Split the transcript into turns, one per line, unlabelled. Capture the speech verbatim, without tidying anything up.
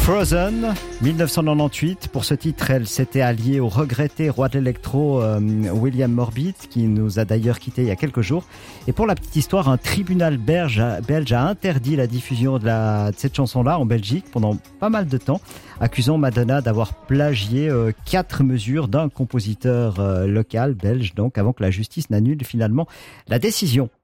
Frozen, dix-neuf cent quatre-vingt-dix-huit. Pour ce titre, elle s'était alliée au regretté roi de l'électro euh, William Morbid, qui nous a d'ailleurs quittés il y a quelques jours. Et pour la petite histoire, un tribunal belge a, belge a interdit la diffusion de, la, de cette chanson-là en Belgique pendant pas mal de temps, accusant Madonna d'avoir plagié euh, quatre mesures d'un compositeur euh, local belge, donc avant que la justice n'annule finalement la décision.